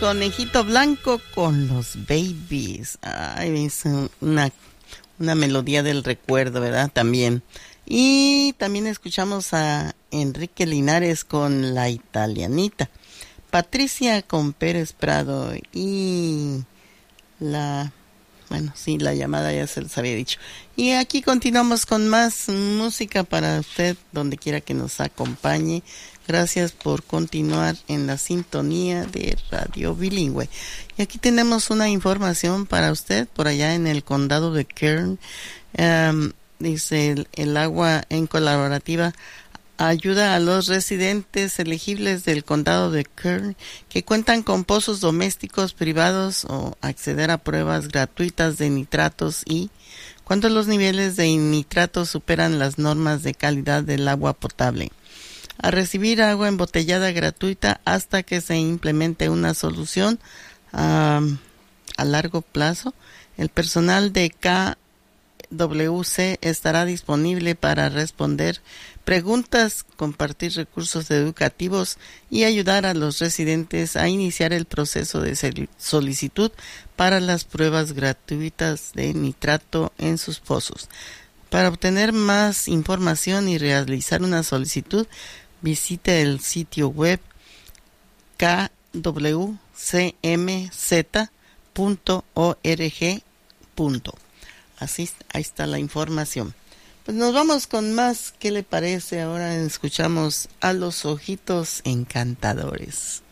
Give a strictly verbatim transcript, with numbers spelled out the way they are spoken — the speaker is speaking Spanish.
Conejito Blanco con los Babies. Ay, es una, una melodía del recuerdo, ¿verdad? También. Y también escuchamos a Enrique Linares con La Italianita. Patricia con Pérez Prado y la... Bueno, sí, la llamada ya se les había dicho. Y aquí continuamos con más música para usted, donde quiera que nos acompañe. Gracias por continuar en la sintonía de Radio Bilingüe. Y aquí tenemos una información para usted por allá en el condado de Kern. Um, dice el, el agua en colaborativa ayuda a los residentes elegibles del condado de Kern que cuentan con pozos domésticos privados o acceder a pruebas gratuitas de nitratos y cuando los niveles de nitratos superan las normas de calidad del agua potable. A recibir agua embotellada gratuita hasta que se implemente una solución um, a largo plazo. El personal de K W C estará disponible para responder preguntas, compartir recursos educativos y ayudar a los residentes a iniciar el proceso de solicitud para las pruebas gratuitas de nitrato en sus pozos. Para obtener más información y realizar una solicitud, visite el sitio web k w c m z punto org. Así, ahí está la información. Pues nos vamos con más. ¿Qué le parece? Ahora escuchamos a Los Ojitos Encantadores.